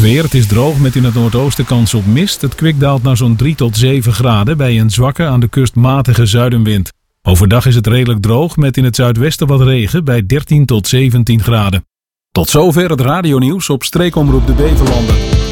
weer, het is droog met in het noordoosten kans op mist. Het kwik daalt naar zo'n 3 tot 7 graden bij een zwakke aan de kust matige zuidenwind. Overdag is het redelijk droog met in het zuidwesten wat regen bij 13 tot 17 graden. Tot zover het radionieuws op Streekomroep de Beverlanden.